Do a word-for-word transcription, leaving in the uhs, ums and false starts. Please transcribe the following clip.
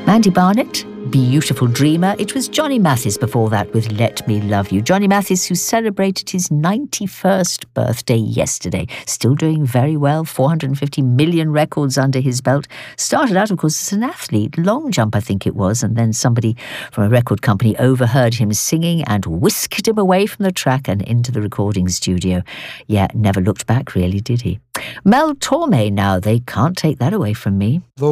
Mandy Barnett, Beautiful Dreamer. It was Johnny Mathis before that with Let Me Love You. Johnny Mathis, who celebrated his ninety-first birthday yesterday. Still doing very well, four hundred fifty million records under his belt. Started out, of course, as an athlete, long jump I think it was, and then somebody from a record company overheard him singing and whisked him away from the track and into the recording studio. Yeah, never looked back really, did he? Mel Torme now, they can't take that away from me. The